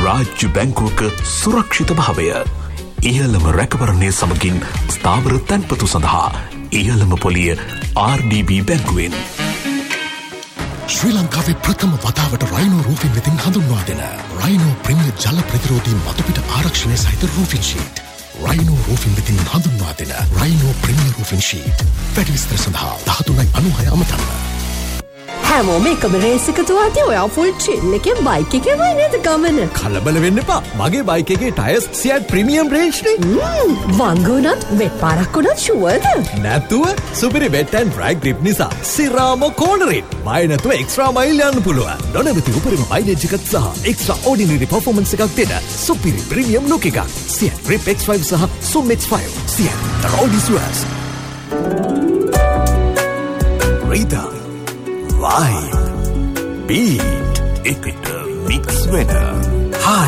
රාජ්‍ය බැංකුවක සුරක්ෂිත භාවය. ඉහළම රැකවරණය සමගින් ස්ථාවර තැන්පතු සඳහා ඉහළම පොලිය RDB බැංකුවෙන්. ශ්‍රී ලංකාවේ ප්‍රථම වතාවට රයිනෝ රූෆින් වෙතින් හඳුන්වා දෙන රයිනෝ ප්‍රීමියර් ජල ප්‍රතිරෝධී මතුපිට ආරක්ෂණය සහිත රූෆින් ෂීට්. රයිනෝ රූෆින් වෙතින් හඳුන්වා දෙන රයිනෝ ප්‍රීමියර් රූෆින් ෂීට්. වැඩි විස්තර සඳහා 1396 අමතන්න. හැමෝම එකම රේස් එක තුවාදී ඔයා ෆුල් චිල් එකේ බයික් එකේ වයි නේද ගමන? කලබල වෙන්න එපා. මගේ බයික් එකේ ටයර්ස් සියට් ප්‍රීමියම් රේන්ජ් නේ. වංගුණත් වෙත් පාරක් උනත් ෂුවර්ද? නැතුව සුපිරි වෙට් ඇන්ඩ් ඩ්‍රයි ග්‍රිප් නිසා සිරාම කෝනරේ. බය නැතුව එක්ස්ට්‍රා මයිල් යන්න පුළුවන්. නොනවති උපරිම මයිලේජ් එකක් සහ එක්ස්ට්‍රා ඕඩිනරි පර්ෆෝමන්ස් එකක් දෙන සුපිරි ප්‍රීමියම් ලුක් එකක්. සියට් ග්‍රිප් X5 සහ සුම් X5. සියට් the road is yours. Rhythm, vibe, beat, එකට මික්ස් වෙන